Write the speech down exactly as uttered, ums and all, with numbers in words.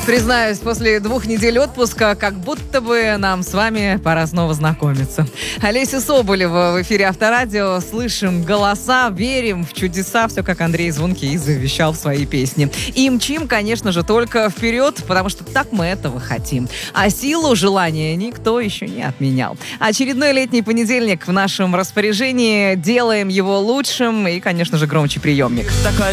Признаюсь, после двух недель отпуска, как будто бы нам с вами пора снова знакомиться. Олеся Соболева в эфире Авторадио. Слышим голоса, верим в чудеса, все как Андрей Звонкий и завещал в своей песне. И мчим, конечно же, только вперед, потому что так мы этого хотим. А силу желания никто еще не отменял. Очередной летний понедельник в нашем распоряжении. Делаем его лучшим и, конечно же, громче приемник. Такая